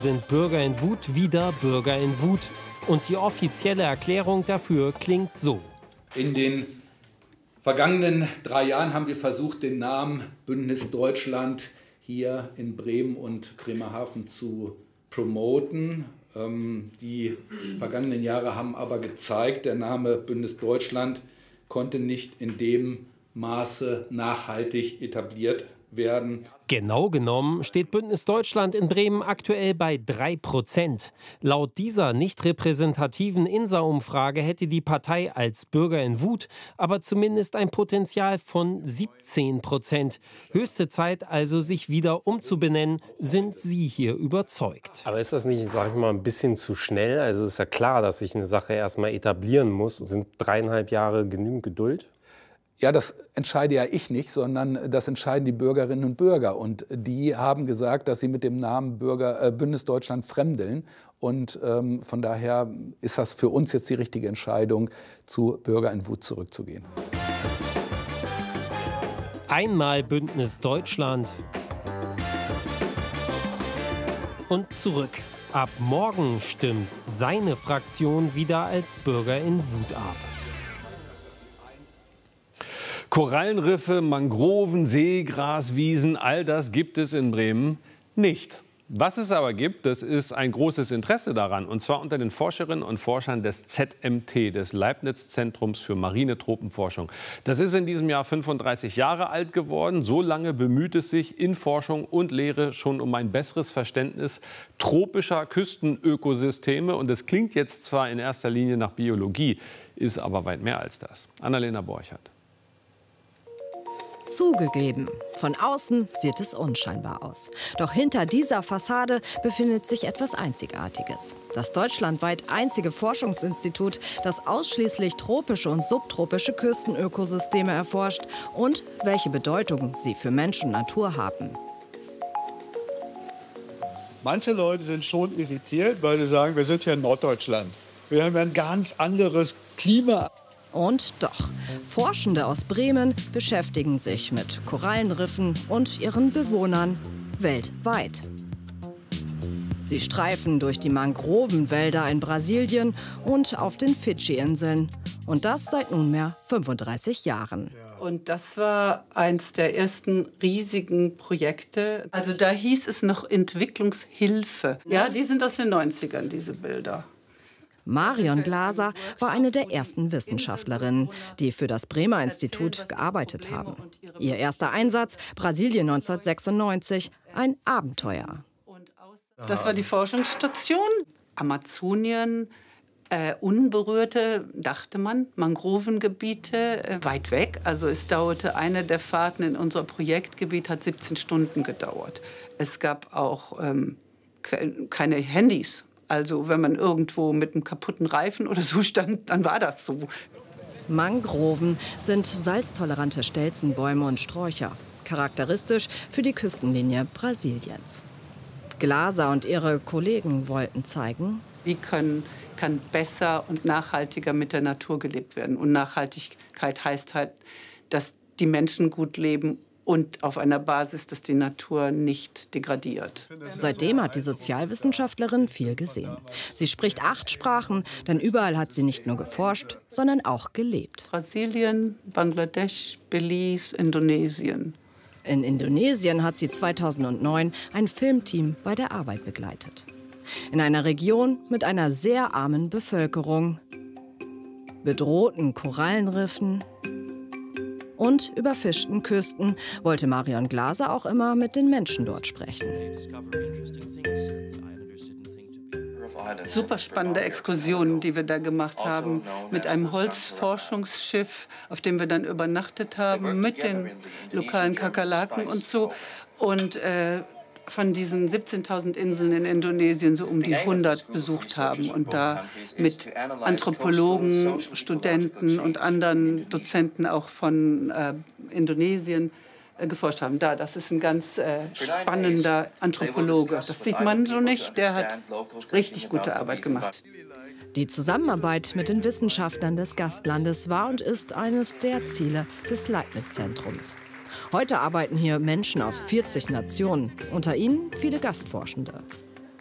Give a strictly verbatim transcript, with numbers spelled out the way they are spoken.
Sind Bürger in Wut wieder Bürger in Wut. Und die offizielle Erklärung dafür klingt so. In den vergangenen drei Jahren haben wir versucht, den Namen Bündnis Deutschland hier in Bremen und Bremerhaven zu promoten. Ähm, die vergangenen Jahre haben aber gezeigt, der Name Bündnis Deutschland konnte nicht in dem Maße nachhaltig etabliert werden. Genau genommen steht Bündnis Deutschland in Bremen aktuell bei drei Prozent. Laut dieser nicht repräsentativen INSA-Umfrage hätte die Partei als Bürger in Wut aber zumindest ein Potenzial von siebzehn Prozent. Höchste Zeit also, sich wieder umzubenennen. Sind Sie hier überzeugt? Aber ist das nicht, sag ich mal, ein bisschen zu schnell? Also ist ja klar, dass sich eine Sache erstmal etablieren muss. Sind dreieinhalb Jahre genügend Geduld? Ja, das entscheide ja ich nicht, sondern das entscheiden die Bürgerinnen und Bürger. Und die haben gesagt, dass sie mit dem Namen Bürger, äh, Bündnis Deutschland fremdeln. Und ähm, von daher ist das für uns jetzt die richtige Entscheidung, zu Bürger in Wut zurückzugehen. Einmal Bündnis Deutschland und zurück. Ab morgen stimmt seine Fraktion wieder als Bürger in Wut ab. Korallenriffe, Mangroven, Seegraswiesen, all das gibt es in Bremen nicht. Was es aber gibt, das ist ein großes Interesse daran, und zwar unter den Forscherinnen und Forschern des Z M T, des Leibniz-Zentrums für marine Tropenforschung. Das ist in diesem Jahr fünfunddreißig Jahre alt geworden. So lange bemüht es sich in Forschung und Lehre schon um ein besseres Verständnis tropischer Küstenökosysteme. Und es klingt jetzt zwar in erster Linie nach Biologie, ist aber weit mehr als das. Annalena Borchert. Zugegeben, von außen sieht es unscheinbar aus. Doch hinter dieser Fassade befindet sich etwas Einzigartiges. Das deutschlandweit einzige Forschungsinstitut, das ausschließlich tropische und subtropische Küstenökosysteme erforscht und welche Bedeutung sie für Mensch und Natur haben. Manche Leute sind schon irritiert, weil sie sagen, wir sind hier in Norddeutschland. Wir haben ja ein ganz anderes Klima. Und doch, Forschende aus Bremen beschäftigen sich mit Korallenriffen und ihren Bewohnern weltweit. Sie streifen durch die Mangrovenwälder in Brasilien und auf den Fidschi-Inseln. Und das seit nunmehr fünfunddreißig Jahren. Und das war eins der ersten riesigen Projekte. Also da hieß es noch Entwicklungshilfe. Ja, die sind aus den neunzigern, diese Bilder. Marion Glaser war eine der ersten Wissenschaftlerinnen, die für das Bremer Institut gearbeitet haben. Ihr erster Einsatz, Brasilien neunzehnhundertsechsundneunzig, ein Abenteuer. Das war die Forschungsstation. Amazonien, äh, unberührte, dachte man, Mangrovengebiete, äh, weit weg. Also es dauerte, eine der Fahrten in unser Projektgebiet hat siebzehn Stunden gedauert. Es gab auch ähm, ke keine Handys. Also wenn man irgendwo mit einem kaputten Reifen oder so stand, dann war das so. Mangroven sind salztolerante Stelzenbäume und Sträucher, charakteristisch für die Küstenlinie Brasiliens. Glaser und ihre Kollegen wollten zeigen, wie können, kann besser und nachhaltiger mit der Natur gelebt werden. Und Nachhaltigkeit heißt halt, dass die Menschen gut leben und auf einer Basis, dass die Natur nicht degradiert. Seitdem hat die Sozialwissenschaftlerin viel gesehen. Sie spricht acht Sprachen, denn überall hat sie nicht nur geforscht, sondern auch gelebt. Brasilien, Bangladesch, Belize, Indonesien. In Indonesien hat sie zweitausendneun ein Filmteam bei der Arbeit begleitet. In einer Region mit einer sehr armen Bevölkerung, bedrohten Korallenriffen und überfischten Küsten wollte Marion Glaser auch immer mit den Menschen dort sprechen. Super spannende Exkursionen, die wir da gemacht haben, mit einem Holzforschungsschiff, auf dem wir dann übernachtet haben, mit den lokalen Kakerlaken und so. Und äh, von diesen siebzehntausend Inseln in Indonesien so um die hundert besucht haben und da mit Anthropologen, Studenten und anderen Dozenten auch von äh, Indonesien äh, geforscht haben. Da, das ist ein ganz äh, spannender Anthropologe. Das sieht man so nicht. Der hat richtig gute Arbeit gemacht. Die Zusammenarbeit mit den Wissenschaftlern des Gastlandes war und ist eines der Ziele des Leibniz-Zentrums. Heute arbeiten hier Menschen aus vierzig Nationen, unter ihnen viele Gastforschende.